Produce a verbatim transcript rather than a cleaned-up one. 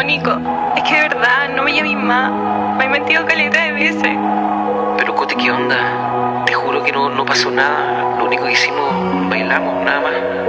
No, Nico, es que de verdad no me llames más. Me he mentido caleta de veces. Pero Cote, ¿qué onda? Te juro que no, no pasó nada. Lo único que hicimos, bailamos, nada más.